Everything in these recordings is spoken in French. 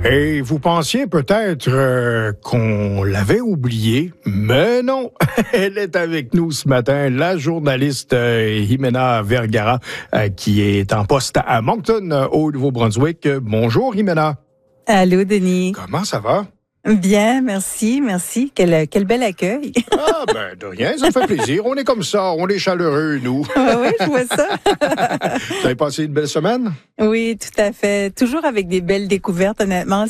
Et vous pensiez peut-être qu'on l'avait oublié, mais non. Elle est avec nous ce matin, la journaliste Jimena Vergara, qui est en poste à Moncton, au Nouveau-Brunswick. Bonjour, Jimena. Allô, Denis. Comment ça va? Bien, merci. Quel bel accueil. Ah, ben, de rien, ça me fait plaisir. On est comme ça, on est chaleureux, nous. Oui, je vois ça. Vous avez passé une belle semaine? Oui, tout à fait. Toujours avec des belles découvertes, honnêtement.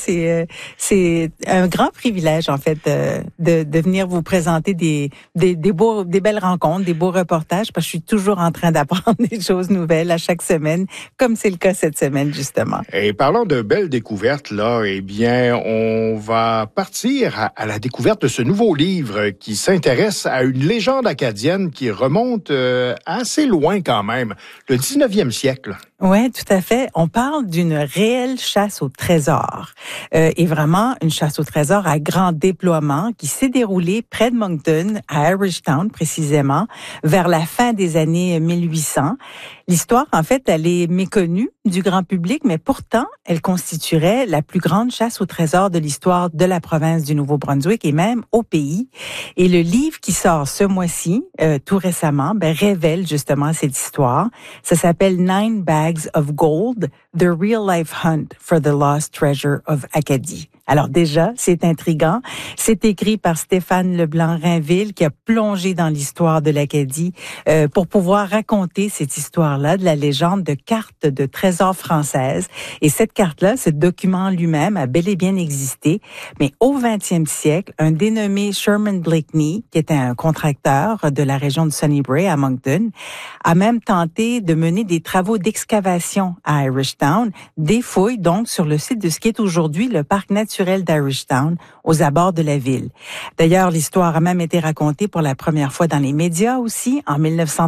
C'est un grand privilège, en fait, de venir vous présenter des belles rencontres, des beaux reportages, parce que je suis toujours en train d'apprendre des choses nouvelles à chaque semaine, comme c'est le cas cette semaine, justement. Et parlant de belles découvertes, là, eh bien, on va partir à la découverte de ce nouveau livre qui s'intéresse à une légende acadienne qui remonte assez loin quand même, le 19e siècle. Oui, tout à fait. On parle d'une réelle chasse au trésor. Et vraiment, une chasse au trésor à grand déploiement qui s'est déroulée près de Moncton, à Irishtown précisément, vers la fin des années 1800. L'histoire, en fait, elle est méconnue du grand public, mais pourtant, elle constituerait la plus grande chasse au trésor de l'histoire de la province du Nouveau-Brunswick et même au pays. Et le livre qui sort ce mois-ci, tout récemment, révèle justement cette histoire. Ça s'appelle Nine Bags of Gold, The Real Life Hunt for the Lost Treasure of Acadie. Alors déjà, c'est intriguant. C'est écrit par Stéphane Leblanc-Rainville qui a plongé dans l'histoire de l'Acadie pour pouvoir raconter cette histoire-là de la légende de cartes de trésors françaises. Et cette carte-là, ce document lui-même a bel et bien existé. Mais au 20e siècle, un dénommé Sherman Blakeney, qui était un contracteur de la région de Sunnybray à Moncton, a même tenté de mener des travaux d'excavation à Irishtown, des fouilles donc sur le site de ce qui est aujourd'hui le parc naturel d'Irishtown, aux abords de la ville. D'ailleurs, l'histoire a même été racontée pour la première fois dans les médias aussi, en 1930.